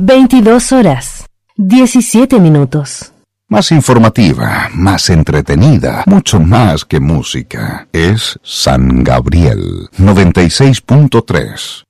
22 horas, 17 minutos. Más informativa, más entretenida, mucho más que música. Es San Gabriel 96.3.